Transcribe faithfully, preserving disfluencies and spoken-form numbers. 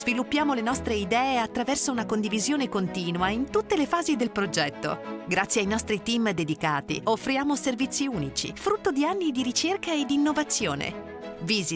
Sviluppiamo le nostre idee attraverso una condivisione continua in tutte le fasi del progetto. Grazie ai nostri team dedicati, offriamo servizi unici, frutto di anni di ricerca e di innovazione. Visita